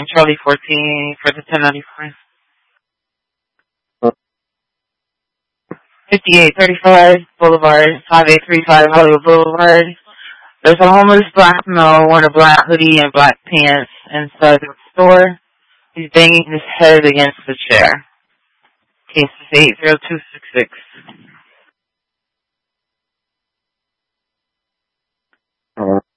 and Charlie 14 for the 1094. 5835 Boulevard, 5835 Hollywood Boulevard. There's a homeless black male wearing a black hoodie and black pants inside the store. He's banging his head against the chair. Case is 80266.